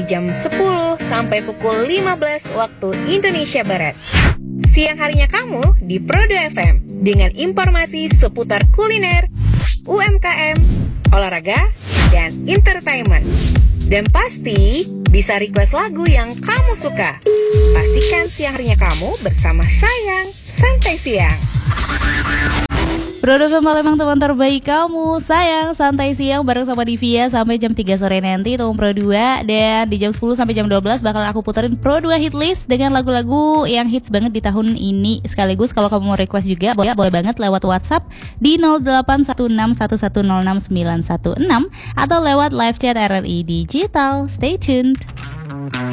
jam 10 sampai pukul 15 waktu Indonesia Barat. Siang harinya kamu di Prodo FM dengan informasi seputar kuliner, UMKM, olahraga, dan entertainment. Dan pasti bisa request lagu yang kamu suka. Pastikan siang harinya kamu bersama Sayang Santai Siang. Prodo FM memang teman terbaik kamu. Sayang Santai Siang bareng sama Divia sampai jam 3 sore nanti teman Pro 2. Dan di jam 10 sampai jam 12 bakal aku puterin Pro 2 hit list dengan lagu-lagu yang hits banget di tahun ini. Sekaligus kalau kamu mau request juga boleh banget lewat WhatsApp di 081611060916 atau lewat live chat RRI Digital. Stay tuned.